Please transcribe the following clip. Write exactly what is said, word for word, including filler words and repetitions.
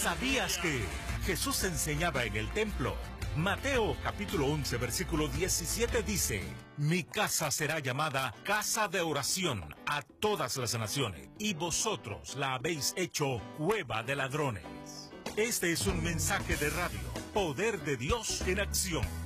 ¿Sabías que Jesús enseñaba en el templo? Mateo capítulo once versículo diecisiete dice: Mi casa será llamada casa de oración a todas las naciones, y vosotros la habéis hecho cueva de ladrones. Este es un mensaje de radio, Poder de Dios en acción.